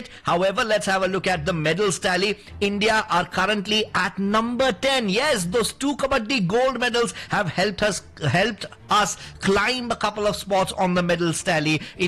However, let's have a look at the medals tally. India are currently at number 10. Yes, those two Kabaddi gold medals have helped us climb a couple of spots on the medals tally.